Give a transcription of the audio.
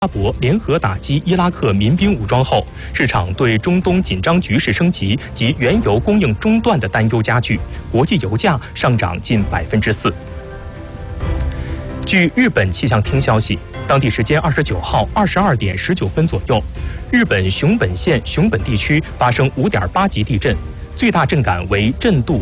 阿拉伯联合打击伊拉克民兵武装后，市场对中东紧张局势升级及原油供应中断的担忧加剧，国际油价上涨近4%。据日本气象厅消息，当地时间29号22点19分左右，日本熊本县熊本地区发生5.8级地震，最大震感为震度